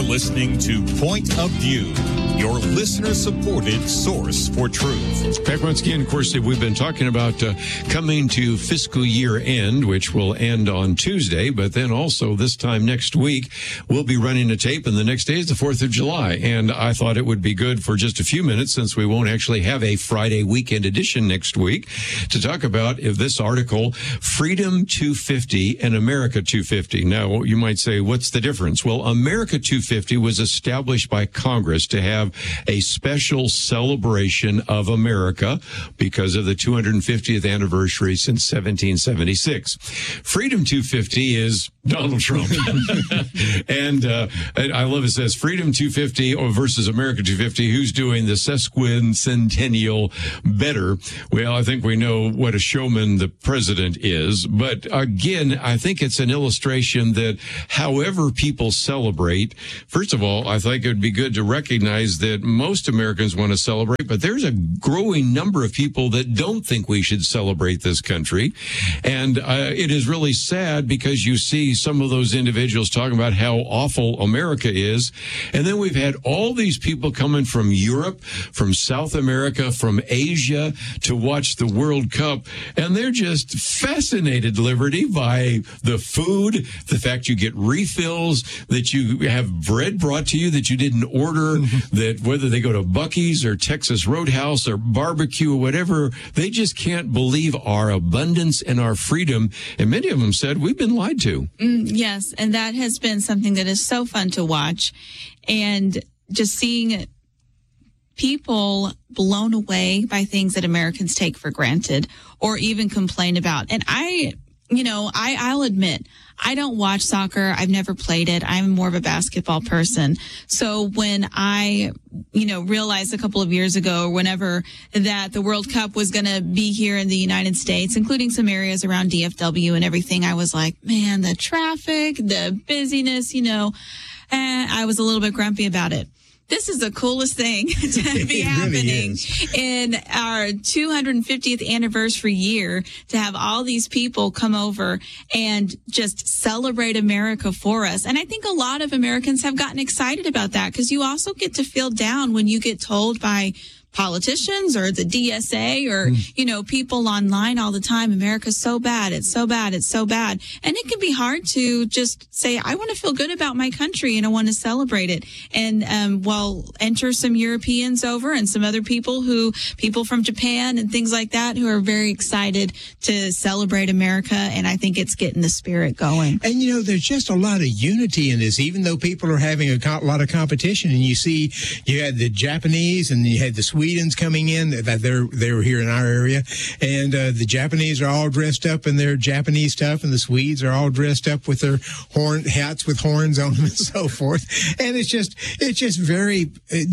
listening to Point of View, your listener-supported source for truth. Back once again, of course, we've been talking about coming to fiscal year end, which will end on Tuesday, but then also this time next week, we'll be running a tape, and the next day is the 4th of July. And I thought it would be good for just a few minutes, since we won't actually have a Friday weekend edition next week, to talk about this article, Freedom 250 and America 250. Now, you might say, what's the difference? Well, America 250 was established by Congress to have a special celebration of America because of the 250th anniversary since 1776. Freedom 250 is Donald Trump. and I love it says Freedom 250 versus America 250. Who's doing the sesquicentennial better? Well, I think we know what a showman the president is. But again, I think it's an illustration that however people celebrate, first of all, I think it would be good to recognize that most Americans want to celebrate, but there's a growing number of people that don't think we should celebrate this country. And it is really sad because you see some of those individuals talking about how awful America is. And then we've had all these people coming from Europe, from South America, from Asia to watch the World Cup. And they're just fascinated, Liberty, by the food, the fact you get refills, that you have bread brought to you that you didn't order, that whether they go to Buc-ee's or Texas Roadhouse or barbecue or whatever, they just can't believe our abundance and our freedom. And many of them said, we've been lied to. Yes, and that has been something that is so fun to watch. And just seeing people blown away by things that Americans take for granted or even complain about. And I'll admit, I don't watch soccer. I've never played it. I'm more of a basketball person. So when I, realized a couple of years ago, whenever that the World Cup was going to be here in the United States, including some areas around DFW and everything, I was like, man, the traffic, the busyness, I was a little bit grumpy about it. This is the coolest thing to be happening in our 250th anniversary year, to have all these people come over and just celebrate America for us. And I think a lot of Americans have gotten excited about that, because you also get to feel down when you get told by politicians or the DSA or, people online all the time, America's so bad, it's so bad, it's so bad. And it can be hard to just say, I want to feel good about my country and I want to celebrate it. And, enter some Europeans over and some other people from Japan and things like that, who are very excited to celebrate America. And I think it's getting the spirit going. And, there's just a lot of unity in this, even though people are having a lot of competition. And you see, you had the Japanese and you had the Swedens coming in, that they were here in our area, and the Japanese are all dressed up in their Japanese stuff, and the Swedes are all dressed up with their hats with horns on them and so forth. And it's just very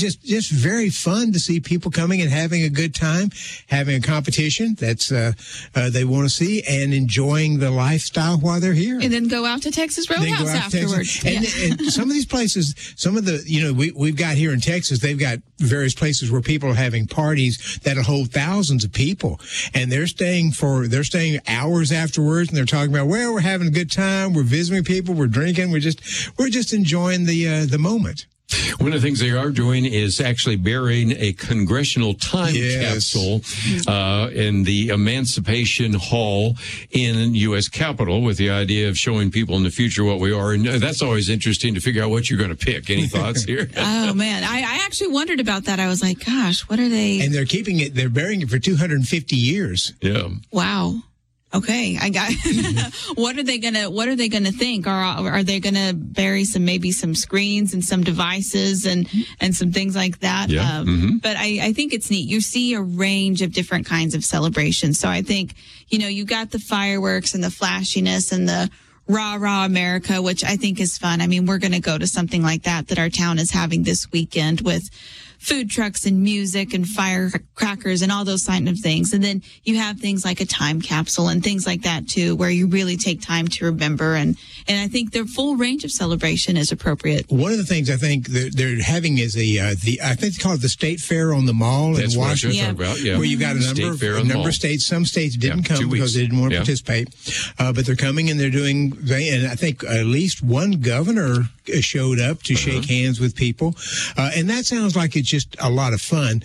fun to see people coming and having a good time, having a competition that's they want to see, and enjoying the lifestyle while they're here. And then go out to Texas Roadhouse afterwards. And some of these places, we've got here in Texas, they've got various places where people are having parties that'll hold thousands of people, and they're staying hours afterwards, and they're talking about, well, we're having a good time, we're visiting people, we're drinking, we're just enjoying the moment. One of the things they are doing is actually burying a congressional time capsule in the Emancipation Hall in U.S. Capitol, with the idea of showing people in the future what we are. And that's always interesting to figure out what you're going to pick. Any thoughts here? Oh, man. I actually wondered about that. I was like, gosh, what are they? And they're burying it for 250 years. Yeah. Wow. Okay, I got. What are they gonna think? Are they gonna bury some screens and some devices and some things like that? Yeah. But I think it's neat. You see a range of different kinds of celebrations. So I think you got the fireworks and the flashiness and the rah America, which I think is fun. I mean, we're gonna go to something like that our town is having this weekend with food trucks and music and firecrackers and all those kind of things. And then you have things like a time capsule and things like that too, where you really take time to remember. And I think their full range of celebration is appropriate. One of the things I think they're having is I think they call it the State Fair on the Mall in Washington, where you've got a number of states. Some states didn't come because they didn't want to participate, but they're coming and they're doing. And I think at least one governor showed up to shake hands with people, and that sounds like it's just a lot of fun.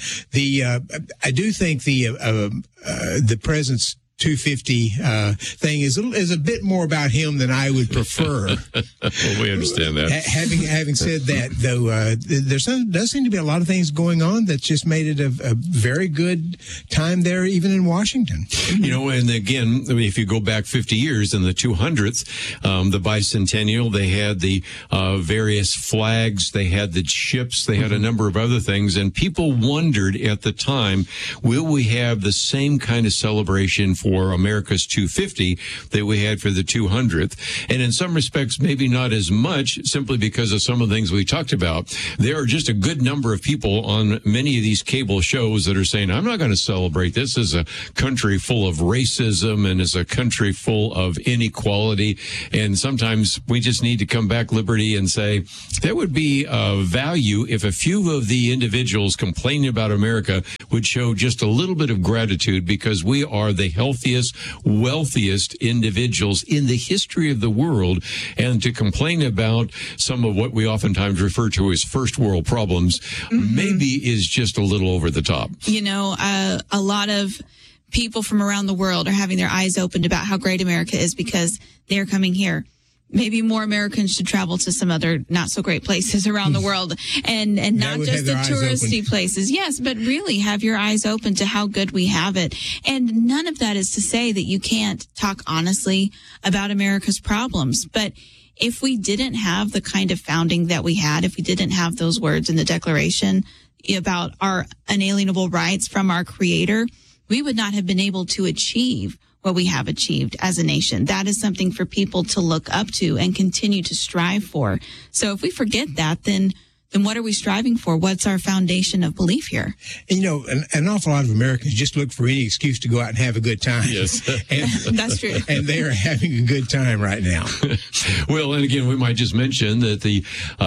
I do think the president's 250 thing is a bit more about him than I would prefer. Well, we understand that. Having said that, though, there does seem to be a lot of things going on that's just made it a very good time there, even in Washington. You know, and again, I mean, if you go back 50 years in the 200th, the bicentennial, they had the various flags, they had the ships, they had a number of other things, and people wondered at the time, will we have the same kind of celebration for America's 250 that we had for the 200th? And in some respects, maybe not as much, simply because of some of the things we talked about. There are just a good number of people on many of these cable shows that are saying, I'm not going to celebrate this as a country full of racism and as a country full of inequality. And sometimes we just need to come back, Liberty, and say there would be value if a few of the individuals complaining about America would show just a little bit of gratitude, because we are the healthiest, wealthiest individuals in the history of the world. And to complain about some of what we oftentimes refer to as first world problems maybe is just a little over the top. You know, a lot of people from around the world are having their eyes opened about how great America is because they're coming here. Maybe more Americans should travel to some other not so great places around the world and not just the touristy places. Yes, but really have your eyes open to how good we have it. And none of that is to say that you can't talk honestly about America's problems. But if we didn't have the kind of founding that we had, if we didn't have those words in the Declaration about our unalienable rights from our Creator, we would not have been able to achieve what we have achieved as a nation. That is something for people to look up to and continue to strive for. So if we forget that, then what are we striving for? What's our foundation of belief here? And, you know, an awful lot of Americans just look for any excuse to go out and have a good time. Yes. And, that's true. And they are having a good time right now. Well, and again, we might just mention that the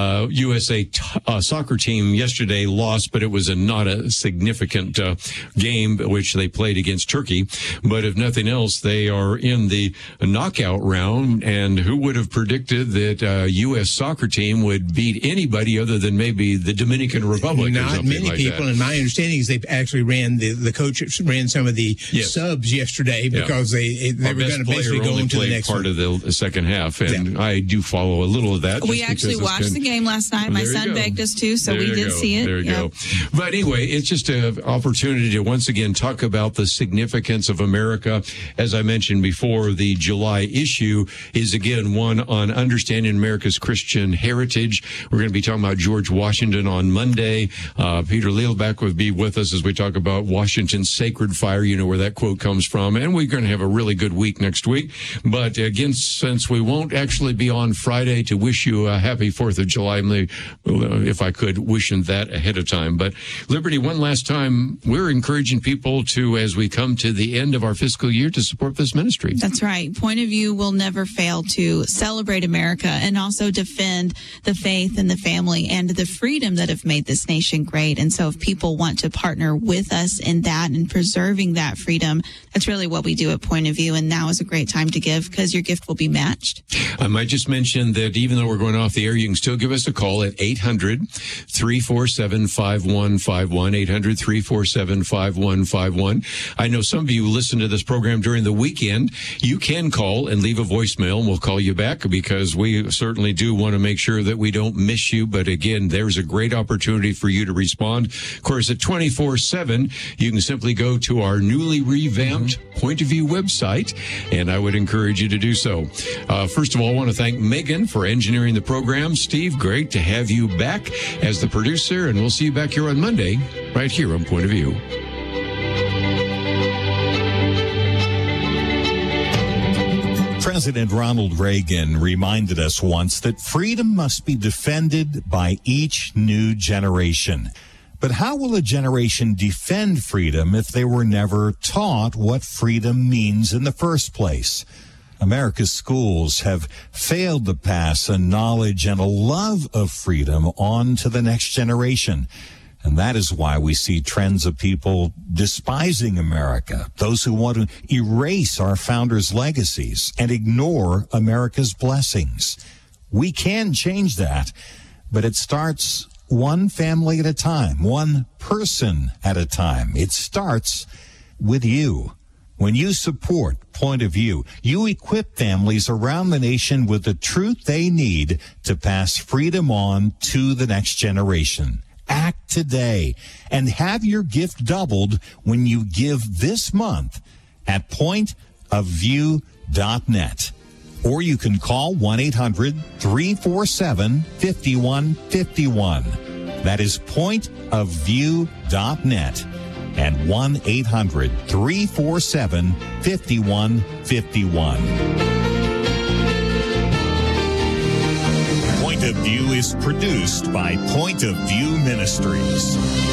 USA soccer team yesterday lost, but it was not a significant game which they played against Turkey. But if nothing else, they are in the knockout round. And who would have predicted that a U.S. soccer team would beat anybody other than maybe the Dominican Republic? Not many like people, and my understanding is they actually ran the coach ran some of the subs yesterday because they were going to basically go into the next part of the second half, and I do follow a little of that. We actually watched the game last night. My son begged us to, so we did see it. There you go. But anyway, it's just an opportunity to once again talk about the significance of America. As I mentioned before, the July issue is again one on understanding America's Christian heritage. We're going to be talking about George Washington on Monday. Peter Lielbach will be with us as we talk about Washington's sacred fire. You know where that quote comes from. And we're going to have a really good week next week. But again, since we won't actually be on Friday to wish you a happy 4th of July, if I could, wishing that ahead of time. But Liberty, one last time, we're encouraging people to, as we come to the end of our fiscal year, to support this ministry. That's right. Point of View will never fail to celebrate America and also defend the faith and the family and the freedom that have made this nation great. And so if people want to partner with us in that and preserving that freedom, that's really what we do at Point of View. And now is a great time to give because your gift will be matched. I might just mention that even though we're going off the air, you can still give us a call at 800-347-5151, 800-347-5151. I know some of you listen to this program during the weekend. You can call and leave a voicemail, and we'll call you back because we certainly do want to make sure that we don't miss you. But again, there's a great opportunity for you to respond. Of course, at 24/7, you can simply go to our newly revamped Point of View website, and I would encourage you to do so. First of all, I want to thank Megan for engineering the program. Steve, great to have you back as the producer, and we'll see you back here on Monday, right here on Point of View. President Ronald Reagan reminded us once that freedom must be defended by each new generation. But how will a generation defend freedom if they were never taught what freedom means in the first place? America's schools have failed to pass a knowledge and a love of freedom on to the next generation. And that is why we see trends of people despising America, those who want to erase our founders' legacies and ignore America's blessings. We can change that, but it starts one family at a time, one person at a time. It starts with you. When you support Point of View, you equip families around the nation with the truth they need to pass freedom on to the next generation. Act today and have your gift doubled when you give this month at pointofview.net. Or you can call 1-800-347-5151. That is pointofview.net and 1-800-347-5151. Point of View is produced by Point of View Ministries.